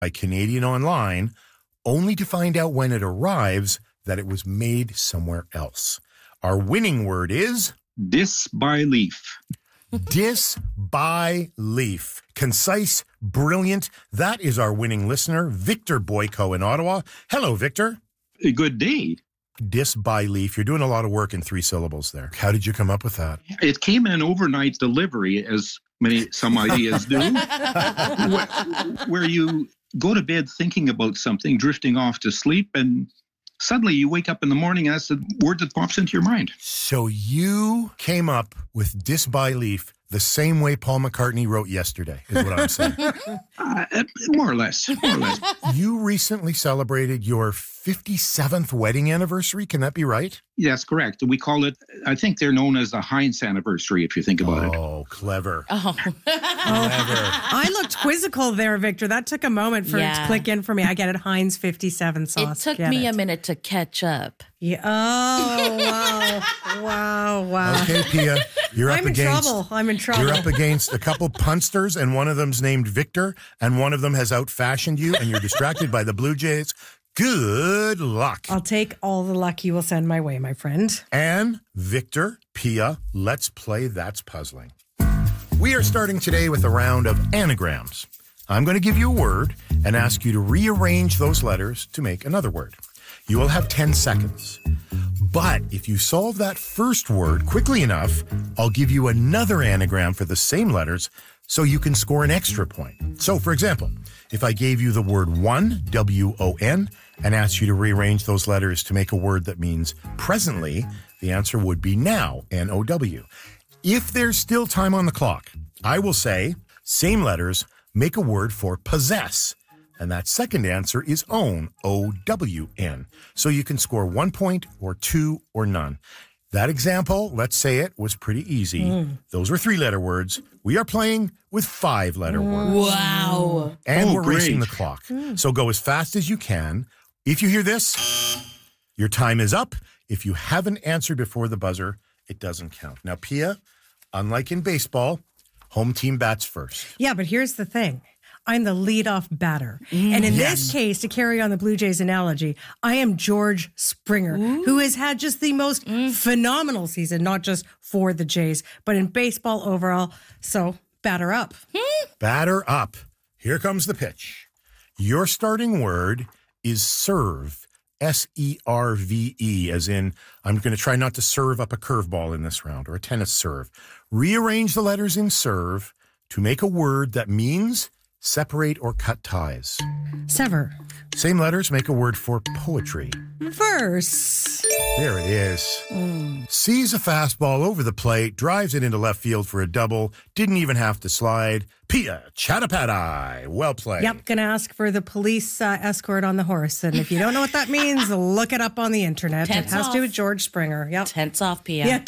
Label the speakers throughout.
Speaker 1: by Canadian Online, only to find out when it arrives that it was made somewhere else. Our winning word is...
Speaker 2: Disbelief.
Speaker 1: Disbelief. Concise, brilliant. That is our winning listener, Victor Boyko in Ottawa. Hello, Victor.
Speaker 2: A good day.
Speaker 1: Disbelief. You're doing a lot of work in 3 syllables there. How did you come up with that?
Speaker 2: It came in an overnight delivery, as some ideas do, where you go to bed thinking about something, drifting off to sleep, and suddenly you wake up in the morning and that's the word that pops into your mind.
Speaker 1: So you came up with disbelief the same way Paul McCartney wrote Yesterday, is what I'm saying.
Speaker 2: More or less.
Speaker 1: You recently celebrated your 57th wedding anniversary. Can that be right?
Speaker 2: That's correct. We call it, I think they're known as the Heinz anniversary, if you think about it.
Speaker 1: Oh, clever.
Speaker 3: Oh.
Speaker 1: Clever.
Speaker 4: I looked quizzical there, Victor. That took a moment for it to click in for me. I get it, Heinz 57 sauce.
Speaker 3: It took me a minute to catch up.
Speaker 4: Yeah. Oh, wow.
Speaker 1: Okay, Pia,
Speaker 4: I'm in trouble.
Speaker 1: You're up against a couple punsters, and one of them's named Victor, and one of them has out-fashioned you, and you're distracted by the Blue Jays. Good luck.
Speaker 4: I'll take all the luck you will send my way, my friend.
Speaker 1: And Victor, Pia, let's play That's Puzzling. We are starting today with a round of anagrams. I'm going to give you a word and ask you to rearrange those letters to make another word. You will have 10 seconds. But if you solve that first word quickly enough, I'll give you another anagram for the same letters so you can score an extra point. So, for example, if I gave you the word won, W-O-N, and asked you to rearrange those letters to make a word that means presently, the answer would be now, N-O-W. If there's still time on the clock, I will say, same letters, make a word for possess. And that second answer is own, O-W-N. So you can score 1 point or 2 or none. That example, let's say it, was pretty easy. Those were 3-letter words. We are playing with 5-letter words.
Speaker 3: Wow.
Speaker 1: And we're racing the clock. So go as fast as you can. If you hear this, your time is up. If you haven't answered before the buzzer, it doesn't count. Now, Pia, unlike in baseball, home team bats first.
Speaker 4: Yeah, but here's the thing. I'm the leadoff batter. And in this case, to carry on the Blue Jays analogy, I am George Springer, who has had just the most phenomenal season, not just for the Jays, but in baseball overall. So, batter up.
Speaker 1: Batter up. Here comes the pitch. Your starting word is serve. S-E-R-V-E, as in, I'm going to try not to serve up a curveball in this round, or a tennis serve. Rearrange the letters in serve to make a word that means separate or cut ties.
Speaker 4: Sever.
Speaker 1: Same letters make a word for poetry.
Speaker 4: Verse.
Speaker 1: There it is. Sees a fastball over the plate, drives it into left field for a double, didn't even have to slide. Pia Chattopadhyay. Well played.
Speaker 4: Yep, gonna ask for the police escort on the horse. And if you don't know what that means, look it up on the internet.
Speaker 3: Tense
Speaker 4: it has
Speaker 3: off.
Speaker 4: to do with George Springer. Yep.
Speaker 3: Tense off, Pia.
Speaker 4: Yeah.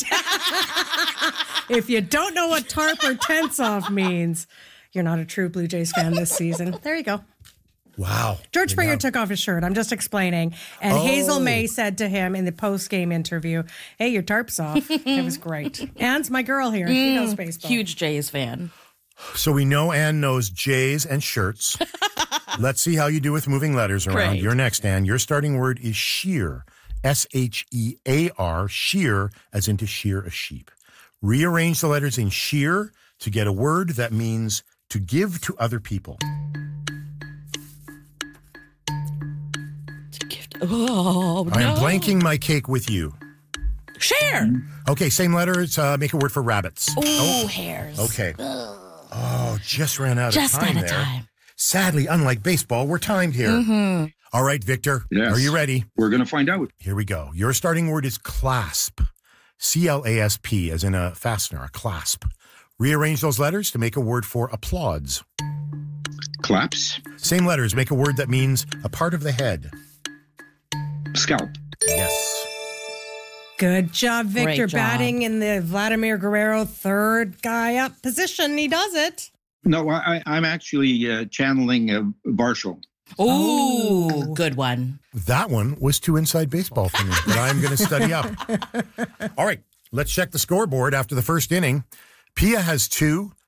Speaker 4: If you don't know what tarp or tense off means, you're not a true Blue Jays fan this season. There you go.
Speaker 1: Wow.
Speaker 4: George Springer took off his shirt. I'm just explaining. And Hazel May said to him in the post-game interview, hey, your tarp's off. It was great. Anne's my girl here. She knows baseball.
Speaker 3: Huge Jays fan.
Speaker 1: So we know Anne knows Jays and shirts. Let's see how you do with moving letters around.
Speaker 3: Great.
Speaker 1: You're next, Anne. Your starting word is shear. S-H-E-A-R, shear, as in to shear a sheep. Rearrange the letters in shear to get a word that means to give to other people.
Speaker 3: Oh, no.
Speaker 1: I am blanking my cake with you.
Speaker 3: Share.
Speaker 1: Okay, same letters. Make a word for rabbits.
Speaker 3: Oh, hairs.
Speaker 1: Okay. Oh, just ran out
Speaker 3: Just
Speaker 1: of time
Speaker 3: out of
Speaker 1: there.
Speaker 3: time.
Speaker 1: Sadly, unlike baseball, we're timed here. All right, Victor.
Speaker 2: Yes.
Speaker 1: Are you ready?
Speaker 2: We're going to find out.
Speaker 1: Here we go. Your starting word is clasp. C-L-A-S-P, as in a fastener, a clasp. Rearrange those letters to make a word for applauds.
Speaker 2: Claps.
Speaker 1: Same letters make a word that means a part of the head.
Speaker 2: Scalp.
Speaker 1: Yes.
Speaker 4: Good job, Victor.
Speaker 3: Great job.
Speaker 4: Batting in the Vladimir Guerrero third guy up position. He does it.
Speaker 2: No, I'm actually channeling Barshall.
Speaker 3: Ooh, good one.
Speaker 1: That one was too inside baseball for me, but I'm going to study up. All right, let's check the scoreboard after the first inning. Pia has 2,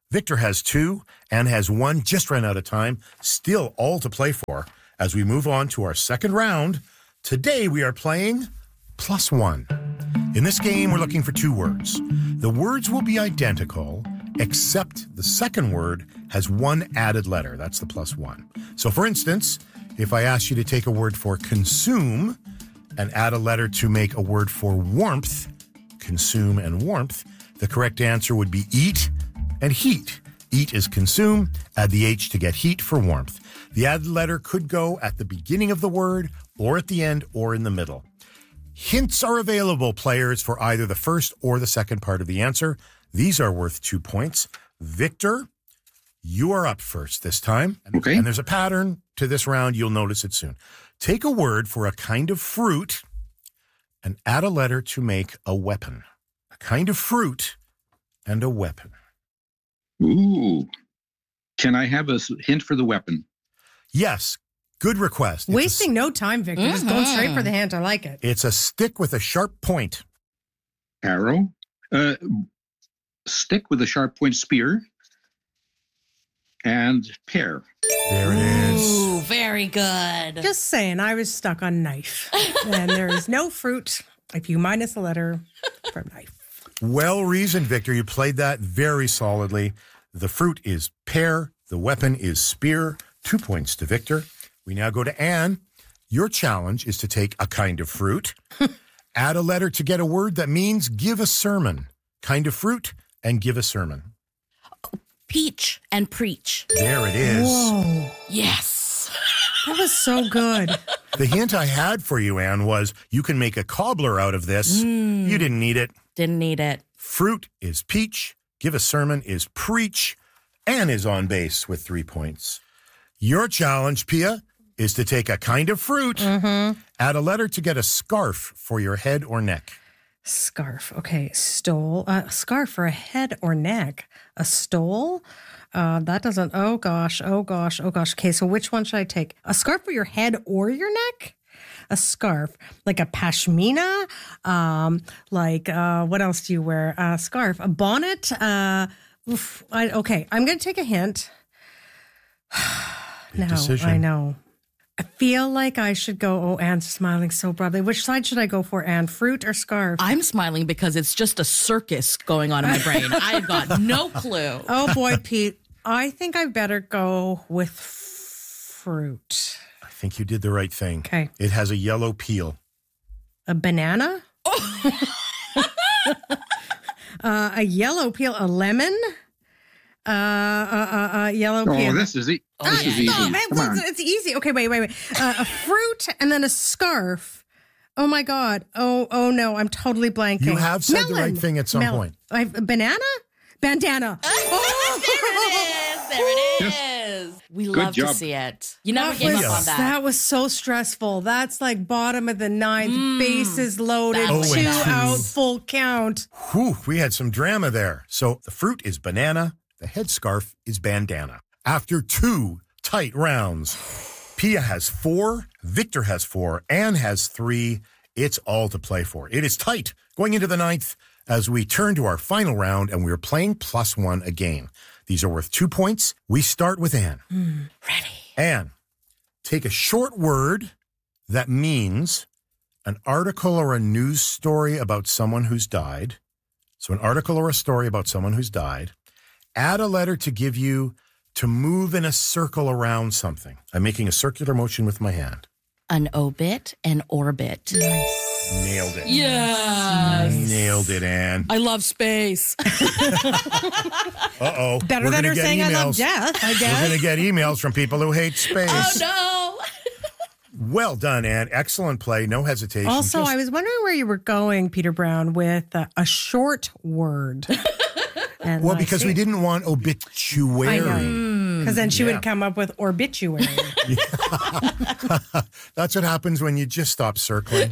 Speaker 1: Victor has 2. Anne has 1. Just ran out of time. Still all to play for as we move on to our second round. Today we are playing +1. In this game, we're looking for 2 words. The words will be identical, except the second word has 1 added letter. That's the +1. So for instance, if I ask you to take a word for consume and add a letter to make a word for warmth, consume and warmth, the correct answer would be eat and heat. Eat is consume, add the H to get heat for warmth. The added letter could go at the beginning of the word or at the end or in the middle. Hints are available, players, for either the first or the second part of the answer. These are worth 2 points. Victor, you are up first this time.
Speaker 2: Okay.
Speaker 1: And there's a pattern to this round. You'll notice it soon. Take a word for a kind of fruit and add a letter to make a weapon. A kind of fruit and a weapon.
Speaker 2: Ooh. Can I have a hint for the weapon?
Speaker 1: Yes. Good request.
Speaker 4: Wasting no time, Victor. Just going straight for the hint. I like it.
Speaker 1: It's a stick with a sharp point.
Speaker 2: Arrow? Stick with a sharp point, spear. And pear.
Speaker 1: There it is.
Speaker 3: Ooh, very good.
Speaker 4: Just saying, I was stuck on knife. And there is no fruit if you minus a letter from knife.
Speaker 1: Well reasoned, Victor. You played that very solidly. The fruit is pear. The weapon is spear. 2 points to Victor. We now go to Anne. Your challenge is to take a kind of fruit, add a letter to get a word that means give a sermon. Kind of fruit and give a sermon.
Speaker 3: Peach and preach.
Speaker 1: There it is.
Speaker 4: Whoa.
Speaker 3: Yes.
Speaker 4: That was so good.
Speaker 1: The hint I had for you, Anne, was you can make a cobbler out of this. You didn't need it.
Speaker 3: Didn't need it.
Speaker 1: Fruit is peach. Give a sermon is preach. Anne is on base with 3 points. Your challenge, Pia, is to take a kind of fruit, add a letter to get a scarf for your head or neck.
Speaker 4: Scarf. Okay. Stole. Scarf for a head or neck. A stole? That doesn't. Oh, gosh. Oh, gosh. Oh, gosh. Okay. So which one should I take? A scarf for your head or your neck? A scarf. Like a pashmina? What else do you wear? A scarf. A bonnet? Okay. I'm going to take a hint.
Speaker 1: Big
Speaker 4: No,
Speaker 1: decision.
Speaker 4: I know. I feel like I should go. Oh, Anne's smiling so broadly. Which side should I go for, Anne? Fruit or scarf?
Speaker 3: I'm smiling because it's just a circus going on in my brain. I've got no clue.
Speaker 4: Oh, boy, Pete. I think I better go with fruit.
Speaker 1: I think you did the right thing.
Speaker 4: Okay.
Speaker 1: It has a yellow peel.
Speaker 4: A banana? A yellow peel. A lemon? Yellow peel.
Speaker 2: Oh, this is easy. This is easy.
Speaker 4: No, man,
Speaker 2: Come on.
Speaker 4: it's easy. Okay, wait. A fruit and then a scarf. Oh my God. Oh no, I'm totally blanking.
Speaker 1: You have said the
Speaker 4: Melon.
Speaker 1: right thing at some point.
Speaker 4: A banana? Bandana. Oh,
Speaker 3: There it is. We
Speaker 2: Good
Speaker 3: love to
Speaker 2: job.
Speaker 3: see it. You never gave up on that.
Speaker 4: That was so stressful. That's like bottom of the ninth, bases loaded,
Speaker 3: Oh, and
Speaker 4: 2
Speaker 1: 2.
Speaker 4: out, full count.
Speaker 1: Whew, we had some drama there. So the fruit is banana. The headscarf is bandana. After 2 tight rounds, Pia has 4, Victor has 4, Anne has 3. It's all to play for. It is tight going into the 9th as we turn to our final round, and we're playing +1 again. These are worth 2 points. We start with Anne.
Speaker 3: Ready.
Speaker 1: Anne, take a short word that means an article or a news story about someone who's died. So an article or a story about someone who's died. Add a letter to give you to move in a circle around something. I'm making a circular motion with my hand.
Speaker 3: An obit and orbit.
Speaker 1: Nailed it.
Speaker 3: Yes.
Speaker 1: Nailed it, Anne.
Speaker 3: I love space.
Speaker 1: Uh-oh.
Speaker 4: Better than her saying I love death, I
Speaker 1: We're
Speaker 4: guess.
Speaker 1: going to get emails from people who hate space.
Speaker 3: Oh, no.
Speaker 1: Well done, Anne. Excellent play. No hesitation.
Speaker 4: Also, I was wondering where you were going, Peter Brown, with a short word. And
Speaker 1: Well,
Speaker 4: I
Speaker 1: because
Speaker 4: see.
Speaker 1: we didn't want obituary.
Speaker 4: I know. Because then she
Speaker 1: Yeah.
Speaker 4: would come up with obituary.
Speaker 1: That's what happens when you just stop circling.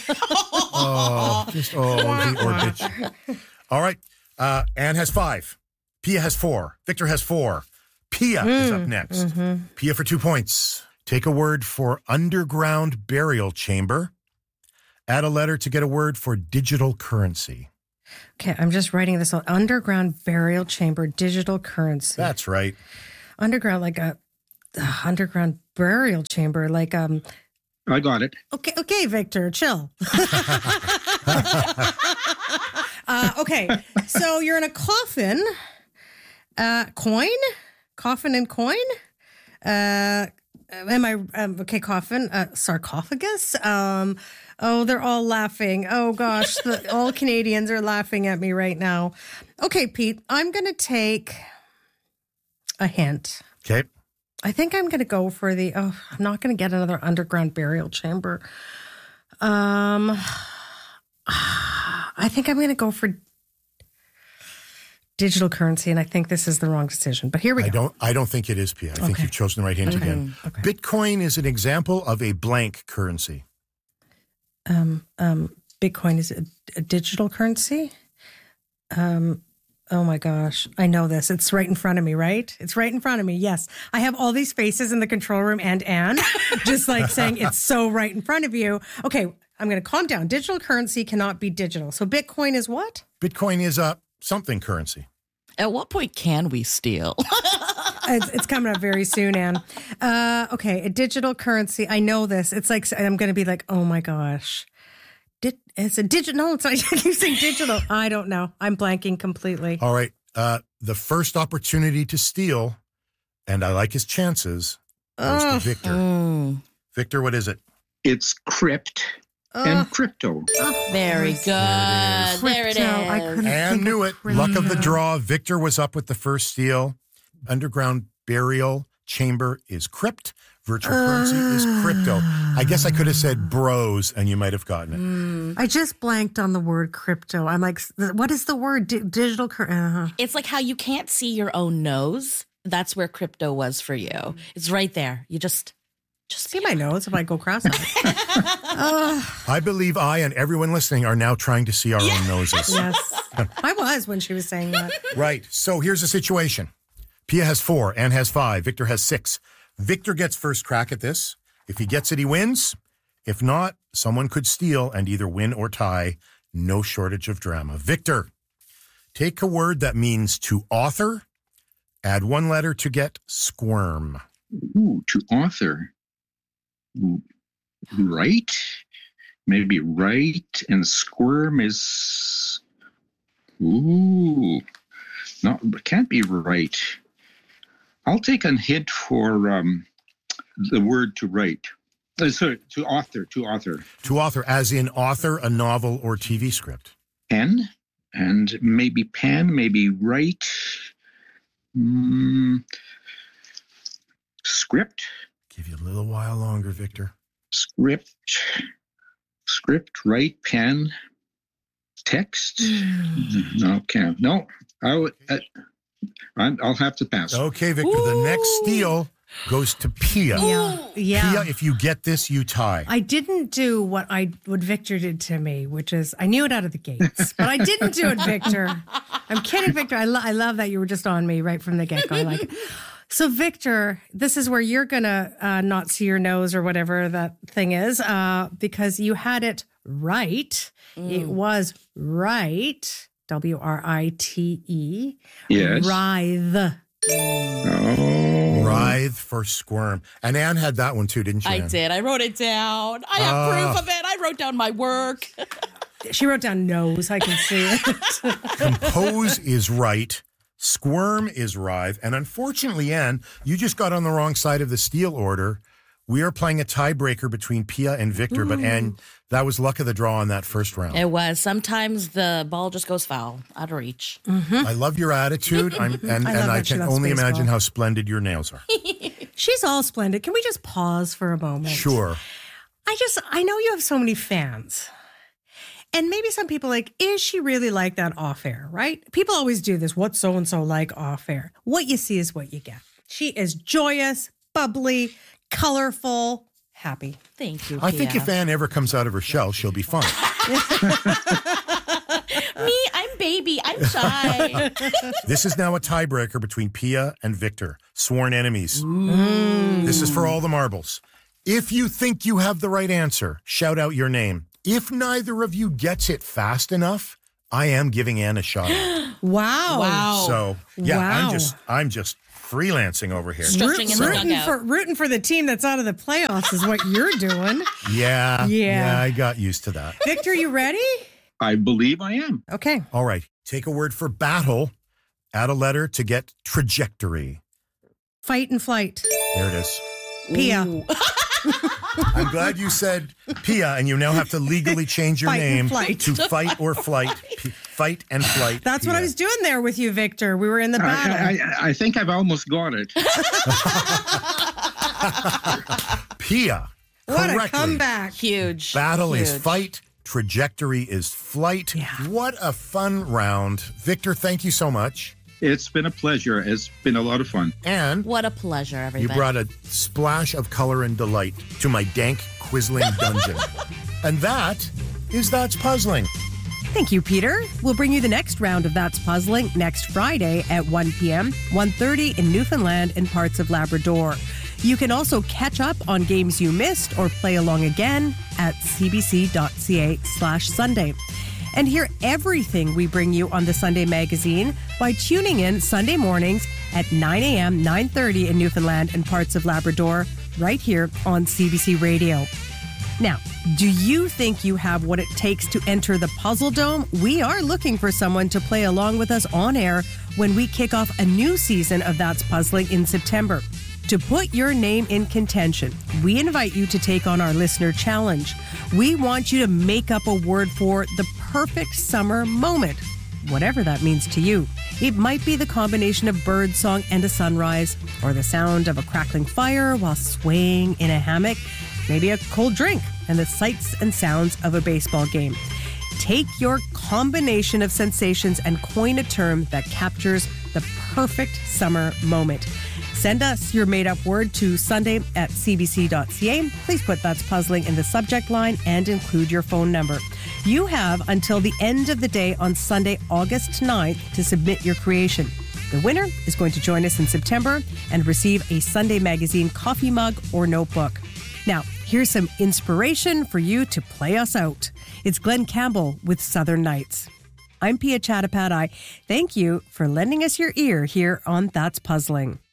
Speaker 1: The obituary. All right. Anne has 5. Pia has 4. Victor has 4. Pia is up next. Pia for 2 points. Take a word for underground burial chamber. Add a letter to get a word for digital currency.
Speaker 4: Okay, I'm just writing this on. Underground burial chamber, digital currency.
Speaker 1: That's right.
Speaker 4: Underground, like a underground burial chamber, like
Speaker 2: I got it.
Speaker 4: Okay, Victor, chill. Okay, so you're in a coffin, coffin and coin. Am I okay? Coffin, sarcophagus. Oh, they're all laughing. Oh gosh, all Canadians are laughing at me right now. Okay, Pete, I'm gonna take a hint.
Speaker 1: Okay.
Speaker 4: I think I'm going to go for I'm not going to get another underground burial chamber. I think I'm going to go for digital currency, and I think this is the wrong decision. But here we go.
Speaker 1: I don't think it is, Pia. I think you've chosen the right hint again.
Speaker 4: Okay.
Speaker 1: Bitcoin is an example of a blank currency.
Speaker 4: Bitcoin is a digital currency. Oh my gosh. I know this. It's right in front of me, right? It's right in front of me. Yes. I have all these faces in the control room and Anne just like saying it's so right in front of you. Okay. I'm going to calm down. Digital currency cannot be digital. So Bitcoin is what?
Speaker 1: Bitcoin is a something currency.
Speaker 3: At what point can we steal?
Speaker 4: It's coming up very soon, Anne. Okay. A digital currency. I know this. It's like, I'm going to be like, oh my gosh. It's a digital. No, it's not. You saying digital. I don't know. I'm blanking completely.
Speaker 1: All right. The first opportunity to steal, and I like his chances, goes to Victor. Victor, what is it?
Speaker 2: It's crypt and crypto.
Speaker 3: Very good. There it is.
Speaker 4: I couldn't
Speaker 1: And
Speaker 4: think
Speaker 1: knew
Speaker 4: of
Speaker 1: it.
Speaker 4: crypto.
Speaker 1: Luck of the draw. Victor was up with the first steal. Underground burial chamber is crypt. Virtual currency is crypto. I guess I could have said bros and you might have gotten it.
Speaker 4: I just blanked on the word crypto. I'm like, what is the word? Digital currency.
Speaker 3: It's like how you can't see your own nose. That's where crypto was for you. It's right there. You just
Speaker 4: See my nose if I go cross-eyed.
Speaker 1: I believe I and everyone listening are now trying to see our own noses.
Speaker 4: Yes. I was when she was saying that.
Speaker 1: Right. So here's the situation. Pia has 4, Anne has 5, Victor has 6. Victor gets first crack at this. If he gets it, he wins. If not, someone could steal and either win or tie. No shortage of drama. Victor, take a word that means to author, add 1 letter to get squirm.
Speaker 2: Ooh, to author. Right? Maybe right and squirm is. Ooh. No, it can't be right. I'll take a hint for the word to write. Sorry, to author.
Speaker 1: To author, as in author a novel or TV script.
Speaker 2: Pen, and maybe pen, maybe write. Script.
Speaker 1: Give you a little while longer, Victor.
Speaker 2: Script, write, pen, text. Okay, no, I'll have to pass.
Speaker 1: Okay, Victor, the next steal goes to Pia.
Speaker 4: Yeah.
Speaker 1: Pia, if you get this, you tie.
Speaker 4: I didn't do what Victor did to me, which is I knew it out of the gates, but I didn't do it, Victor. I'm kidding, Victor. I love that you were just on me right from the get-go. I like it. So, Victor, this is where you're going to not see your nose or whatever that thing is because you had it right. It was right. W-R-I-T-E.
Speaker 2: Yes.
Speaker 4: Writhe.
Speaker 2: Oh.
Speaker 1: Writhe for squirm. And Anne had that one too, didn't you,
Speaker 3: I
Speaker 1: Anne?
Speaker 3: did. I wrote it down. I have proof of it. I wrote down my work.
Speaker 4: She wrote down nose. I can see it.
Speaker 1: Compose is right. Squirm is writhe. And unfortunately, Anne, you just got on the wrong side of the steal order. We are playing a tiebreaker between Pia and Victor, but Anne, that was luck of the draw on that first round.
Speaker 3: It was. Sometimes the ball just goes foul, out of reach.
Speaker 1: I love your attitude, and I can only imagine how splendid your nails are.
Speaker 4: She's all splendid. Can we just pause for a moment?
Speaker 1: Sure.
Speaker 4: I know you have so many fans. And maybe some people like, is she really like that off air, right? People always do this. What's so-and-so like off air? What you see is what you get. She is joyous, bubbly, colorful, happy.
Speaker 3: Thank you,
Speaker 1: I think
Speaker 3: Pia.
Speaker 1: if Anne ever comes out of her shell, she'll be fine.
Speaker 3: Me, I'm baby. I'm shy.
Speaker 1: This is now a tiebreaker between Pia and Victor, sworn enemies. This is for all the marbles. If you think you have the right answer, shout out your name. If neither of you gets it fast enough, I am giving Ann a shot.
Speaker 4: Wow.
Speaker 3: Wow.
Speaker 1: So, yeah,
Speaker 4: Wow.
Speaker 1: I'm just freelancing over here.
Speaker 3: Stretching in the dugout.
Speaker 4: Rooting for the team that's out of the playoffs is what you're doing.
Speaker 1: Yeah, I got used to that.
Speaker 4: Victor, you ready?
Speaker 2: I believe I am.
Speaker 4: Okay.
Speaker 1: All right, take a word for battle, add a letter to get trajectory.
Speaker 4: Fight and flight.
Speaker 1: There it is.
Speaker 4: Pia.
Speaker 3: Ooh.
Speaker 1: I'm glad you said Pia, and you now have to legally change your
Speaker 4: Fight and
Speaker 1: name
Speaker 4: flight.
Speaker 1: to Fight or Flight. Fight and Flight.
Speaker 4: That's what
Speaker 1: Pia.
Speaker 4: I was doing there with you, Victor. We were in the battle.
Speaker 2: I think I've almost got it.
Speaker 1: Pia.
Speaker 4: What a
Speaker 1: correctly.
Speaker 4: comeback.
Speaker 3: Huge.
Speaker 1: Battle is
Speaker 3: Huge.
Speaker 1: fight. Trajectory is flight.
Speaker 4: Yeah.
Speaker 1: What a fun round. Victor, thank you so much.
Speaker 2: It's been a pleasure. It's been a lot of fun.
Speaker 1: And
Speaker 3: What a pleasure,
Speaker 1: you
Speaker 3: everybody.
Speaker 1: brought a splash of color and delight to my dank, quizling dungeon. And that's Puzzling.
Speaker 4: Thank you, Peter. We'll bring you the next round of That's Puzzling next Friday at 1 p.m., 1:30 in Newfoundland and parts of Labrador. You can also catch up on games you missed or play along again at cbc.ca/Sunday. And hear everything we bring you on the Sunday Magazine by tuning in Sunday mornings at 9 a.m., 9:30 in Newfoundland and parts of Labrador, right here on CBC Radio. Now, do you think you have what it takes to enter the Puzzle Dome? We are looking for someone to play along with us on air when we kick off a new season of That's Puzzling in September. To put your name in contention, we invite you to take on our listener challenge. We want you to make up a word for the perfect summer moment, whatever that means to you. It might be the combination of birdsong and a sunrise, or the sound of a crackling fire while swaying in a hammock, maybe a cold drink, and the sights and sounds of a baseball game. Take your combination of sensations and coin a term that captures the perfect summer moment. Send us your made-up word to sunday@cbc.ca. Please put That's Puzzling in the subject line and include your phone number. You have until the end of the day on Sunday, August 9th to submit your creation. The winner is going to join us in September and receive a Sunday Magazine coffee mug or notebook. Now, here's some inspiration for you to play us out. It's Glenn Campbell with Southern Nights. I'm Pia Chattopadhyay. Thank you for lending us your ear here on That's Puzzling.